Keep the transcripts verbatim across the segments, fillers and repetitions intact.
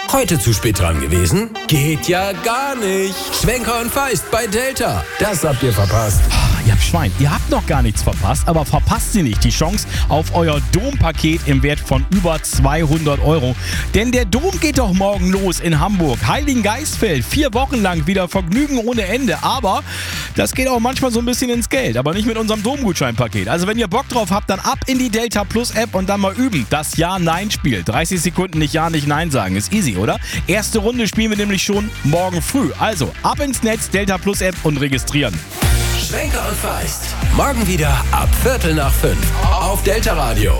Heute zu spät dran gewesen? Geht ja gar nicht. Schwenker und Feist bei Delta. Das habt ihr verpasst. Ihr habt Schwein, ihr habt noch gar nichts verpasst, aber verpasst sie nicht die Chance auf euer Dompaket im Wert von über zweihundert Euro. Denn der Dom geht doch morgen los in Hamburg. Heiligengeistfeld, vier Wochen lang wieder Vergnügen ohne Ende. Aber das geht auch manchmal so ein bisschen ins Geld, aber nicht mit unserem Domgutscheinpaket. Also wenn ihr Bock drauf habt, dann ab in die Delta Plus App und dann mal üben. Das Ja-Nein-Spiel. dreißig Sekunden nicht Ja, nicht Nein sagen. Ist easy, oder? Erste Runde spielen wir nämlich schon morgen früh. Also ab ins Netz, Delta Plus App und registrieren. Schwenker und Feist. Morgen wieder ab Viertel nach fünf auf Delta Radio.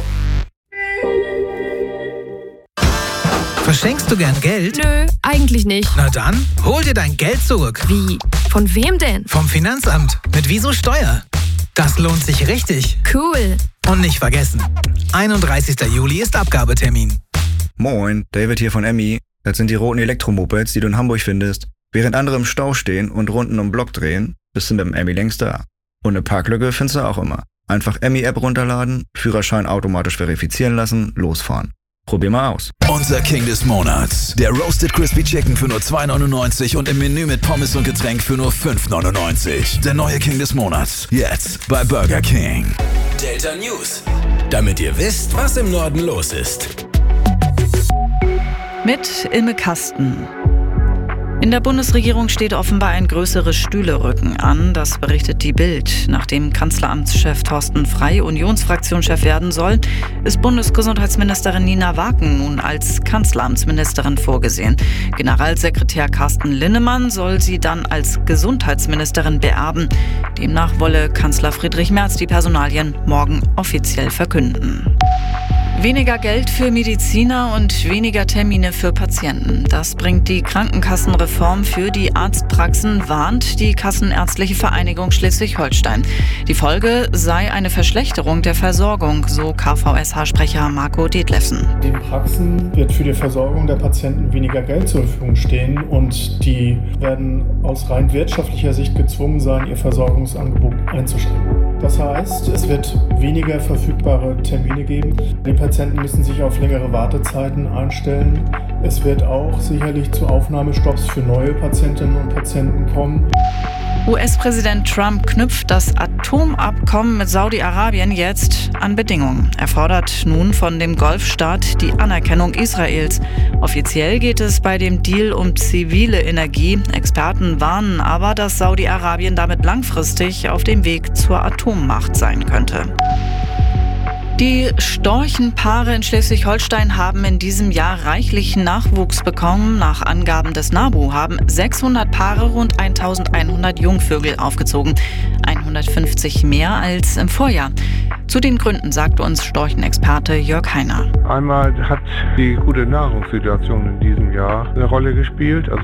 Verschenkst du gern Geld? Nö, eigentlich nicht. Na dann, hol dir dein Geld zurück. Wie? Von wem denn? Vom Finanzamt. Mit Wieso Steuer. Das lohnt sich richtig. Cool. Und nicht vergessen, einunddreißigster Juli ist Abgabetermin. Moin, David hier von Emmy. Das sind die roten Elektromopeds, die du in Hamburg findest. Während andere im Stau stehen und Runden um Block drehen, bist du mit dem Emmy längst da. Und eine Parklücke findest du auch immer. Einfach Emmy-App runterladen, Führerschein automatisch verifizieren lassen, losfahren. Probier mal aus. Unser King des Monats. Der Roasted Crispy Chicken für nur zwei neunundneunzig und im Menü mit Pommes und Getränk für nur fünf neunundneunzig. Der neue King des Monats. Jetzt bei Burger King. Delta News. Damit ihr wisst, was im Norden los ist. Mit Ilme Kasten. In der Bundesregierung steht offenbar ein größeres Stühlerücken an. Das berichtet die Bild. Nachdem Kanzleramtschef Thorsten Frey Unionsfraktionschef werden soll, ist Bundesgesundheitsministerin Nina Waken nun als Kanzleramtsministerin vorgesehen. Generalsekretär Carsten Linnemann soll sie dann als Gesundheitsministerin beerben. Demnach wolle Kanzler Friedrich Merz die Personalien morgen offiziell verkünden. Weniger Geld für Mediziner und weniger Termine für Patienten. Das bringt die Krankenkassenreform für die Arztpraxen, warnt die Kassenärztliche Vereinigung Schleswig-Holstein. Die Folge sei eine Verschlechterung der Versorgung, so K V S H-Sprecher Marco Detlefsen. Den Praxen wird für die Versorgung der Patienten weniger Geld zur Verfügung stehen und die werden aus rein wirtschaftlicher Sicht gezwungen sein, ihr Versorgungsangebot einzuschränken. Das heißt, es wird weniger verfügbare Termine geben. Die Patienten müssen sich auf längere Wartezeiten einstellen. Es wird auch sicherlich zu Aufnahmestopps für neue Patientinnen und Patienten kommen. U S-Präsident Trump knüpft das Atomabkommen mit Saudi-Arabien jetzt an Bedingungen. Er fordert nun von dem Golfstaat die Anerkennung Israels. Offiziell geht es bei dem Deal um zivile Energie. Experten warnen aber, dass Saudi-Arabien damit langfristig auf dem Weg zur Atommacht sein könnte. Die Storchenpaare in Schleswig-Holstein haben in diesem Jahr reichlich Nachwuchs bekommen. Nach Angaben des NABU haben sechshundert Paare rund eintausendeinhundert Jungvögel aufgezogen. hundertfünfzig mehr als im Vorjahr. Zu den Gründen sagte uns Storchenexperte Jörg Heiner. Einmal hat die gute Nahrungssituation in diesem Jahr eine Rolle gespielt. Also